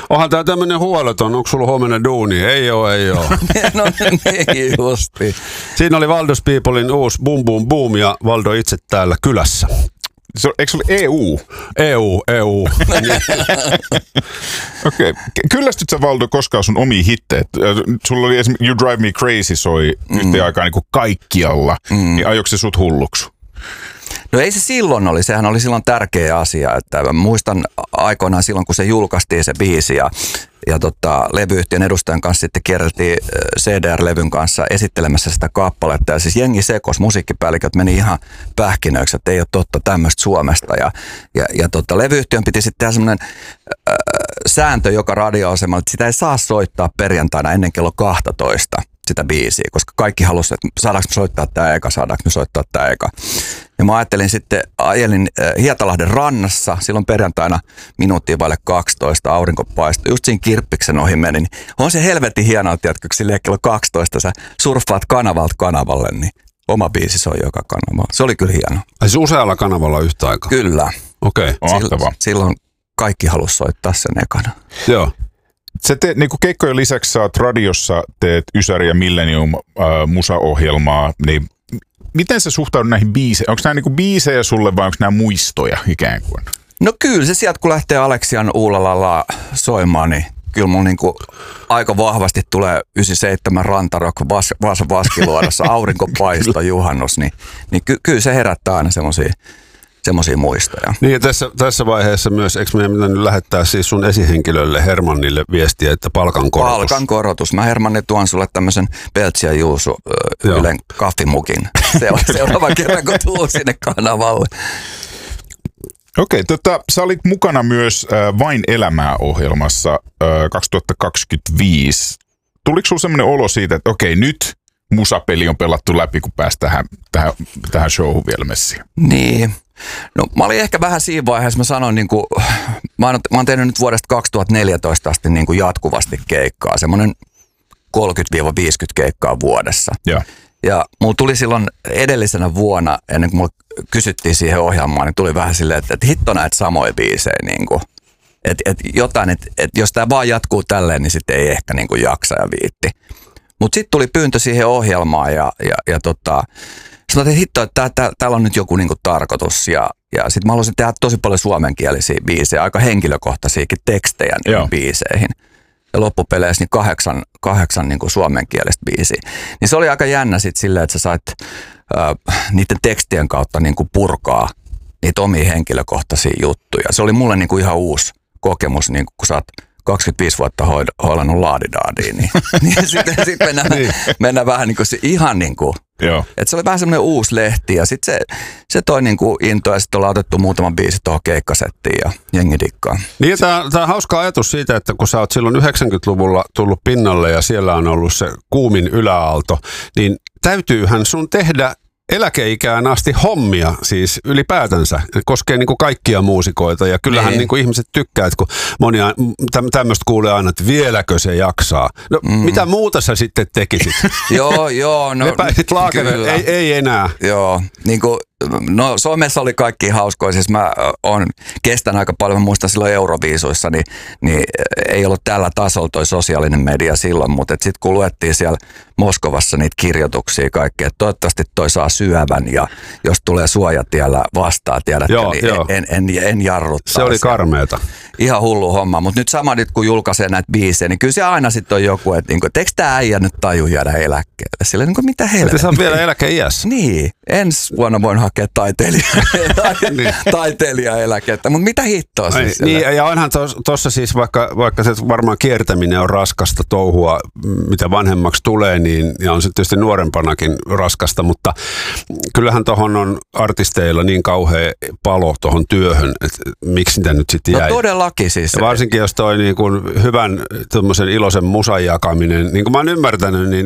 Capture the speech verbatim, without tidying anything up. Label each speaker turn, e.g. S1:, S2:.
S1: Onhan tää tämmönen huoleton, onko sulla huomenna duuni? Ei oo, ei oo.
S2: No niin justi.
S1: Siinä oli Valdos Peoplein uusi Boom Boom Boom ja Valdo itse täällä kylässä.
S3: Se, eikö se ole E U?
S1: E U, E U.
S3: Okei. Okay. Kyllästyt sä, Valdo, koskaan sun omiin hitteet? Sulla oli esimerkiksi You Drive Me Crazy soi mm. yhteen aikaan niin kuin kaikkialla. Mm. Niin ajoiko se sut hulluksi?
S2: No ei se silloin oli, sehän oli silloin tärkeä asia, että mä muistan aikoinaan silloin, kun se julkaistiin se biisi ja, ja tota, levyyhtiön edustajan kanssa sitten kierreltiin C D R-levyn kanssa esittelemässä sitä kappaletta ja siis jengi sekos, musiikkipäälliköt meni ihan pähkinöiksi, että ei ole totta tämmöistä Suomesta ja, ja, ja tota, levyyhtiön piti sitten tehdä semmoinen äh, sääntö joka radioasemalla, että sitä ei saa soittaa perjantaina ennen kello kaksitoista sitä biisiä, koska kaikki halusivat, että saadaanko me soittaa tämä eka, saadaanko me soittaa tämä eka. Ja mä ajattelin sitten, ajelin Hietalahden rannassa, silloin perjantaina minuuttia vaille kaksitoista, aurinko paistoi, just siinä Kirppiksen ohi meni. Niin on se helvetin hienoa, tiedätkö, kun silleen kello kaksitoista sä surffaat kanavalta kanavalle, niin oma biisi soi joka kanavalla. Se oli kyllä hieno.
S1: Siis usealla kanavalla yhtä aikaa?
S2: Kyllä.
S1: Okei.
S3: Okay.
S2: Silloin, silloin kaikki halusi soittaa sen ekana.
S3: Joo. Sä teet, niin kuin keikkojen lisäksi sä oot radiossa, teet Ysäri ja Millennium äh, musaohjelmaa, niin miten sä suhtaudut näihin biiseihin? Onko nämä niin kuin biisejä sulle vai onko nämä muistoja ikään kuin?
S2: No kyllä se sieltä, kun lähtee Aleksian Uulalalla soimaan, niin kyllä mun niin kuin aika vahvasti tulee yhdeksänkymmentäseitsemän Rantarok, vas, vas, Vaskiluodossa, aurinkopaista, juhannus, niin, niin ky, kyllä se herättää aina semmoisia semmoisia muistoja.
S1: Niin ja tässä, tässä vaiheessa myös, eikö meidän pitänyt lähettää siis sun esihenkilölle Hermannille viestiä, että palkankorotus?
S2: Palkankorotus. Mä Hermanni tuon sulle tämmöisen Peltsi ja Juuso äh, Ylen kaffimukin seuraavan kerran, kun tuun sinne kanavalle.
S3: Okei, okay, tota, sä olit mukana myös äh, Vain elämää -ohjelmassa äh, kaksituhattakaksikymmentäviisi. Tuliko sulla semmoinen olo siitä, että okei, okay, nyt musapeli on pelattu läpi, kun pääsi tähän, tähän, tähän showhun vielä messiin?
S2: Niin. No mä olin ehkä vähän siinä vaiheessa, mä sanoin niin kuin, mä oon, mä oon tehnyt nyt vuodesta kaksituhattaneljätoista asti niin kuin jatkuvasti keikkaa, semmoinen kolmekymmentä viisikymmentä keikkaa vuodessa.
S3: Ja,
S2: ja mulla tuli silloin edellisenä vuonna, ennen kuin mulla kysyttiin siihen ohjelmaan, niin tuli vähän silleen, että, että hitto näitä samoja biisejä, niin kuin, että, että jotain, että, että jos tää vaan jatkuu tälleen, niin sitten ei ehkä niin kuin jaksa ja viitti. Mutta sitten tuli pyyntö siihen ohjelmaan ja, ja, ja tota, sanoin, että hitto, että tää, täällä on nyt joku niinku tarkoitus. Ja, ja sitten mä haluaisin tehdä tosi paljon suomenkielisiä biisejä, aika henkilökohtaisiakin tekstejä niihin biiseihin. Ja loppupeleissä niin kahdeksan, kahdeksan niinku suomenkielistä biisiä. Niin se oli aika jännä sitten silleen, että sä sait äh, niiden tekstien kautta niinku purkaa niitä omia henkilökohtaisia juttuja. Se oli mulle niinku ihan uusi kokemus, niinku, kun sä oot kaksikymmentäviisi vuotta hoilannut laadidaadiin, niin, niin sitten sit mennään, niin. mennään vähän niin kuin se, ihan niin kuin, että se oli vähän semmoinen uusi lehti ja sitten se, se toi niin kuin into ja sitten ollaan otettu muutaman biisi tuohon keikkasettiin ja jengi dikkaa.
S1: Niin tämä on hauska ajatus siitä, että kun sä oot silloin yhdeksänkymmentäluvulla tullut pinnalle ja siellä on ollut se kuumin yläaalto, niin täytyyhän sun tehdä eläkeikään asti hommia siis ylipäätänsä. Koskee niin kuin kaikkia muusikoita ja kyllähän niin. Niin kuin ihmiset tykkää, että kun monia tämmöistä kuulee aina, että vieläkö se jaksaa. No mm. mitä muuta sä sitten tekisit?
S2: Joo, joo. No,
S1: Lepäisit laakereille, ei, ei enää.
S2: Joo, niin kuin, no somessa oli kaikki hauskoja. Siis mä on, kestän aika paljon, mä muistan silloin Euroviisuissa, niin, niin ei ollut tällä tasolla toi sosiaalinen media silloin, mutta sitten kun luettiin siellä Moskovassa niitä kirjoituksia kaikkea, että toivottavasti toi saa syövän ja jos tulee suojatiellä vastaan, tiedätkö, joo, niin joo. En, en, en, en jarruttaa.
S1: Se oli karmeeta.
S2: Ihan hullu homma, mutta nyt sama nyt kun julkaisee näitä biisejä, niin kyllä se aina sitten on joku, että, niin kuin, että eikö tämä äijä nyt taju jäädä eläkkeelle? Sillä niin kuin mitä helvettiä.
S1: Sä oot vielä eläkeiässä.
S2: Niin, ensi vuonna voin hakea taiteilija, niin. taiteilijaeläkettä, mutta mitä hittoa siis?
S1: Niin, ja onhan tuossa siis, vaikka, vaikka se varmaan kiertäminen on raskasta touhua, mitä vanhemmaksi tulee, niin ja on se tietysti nuorempanakin raskasta, mutta kyllähän tuohon on artisteilla niin kauhea palo tuohon työhön, että miksi niitä nyt sitten jäi.
S2: No todellakin siis.
S1: Ja varsinkin jos toi niin kuin hyvän iloisen musan jakaminen, niin kuin mä oon ymmärtänyt, niin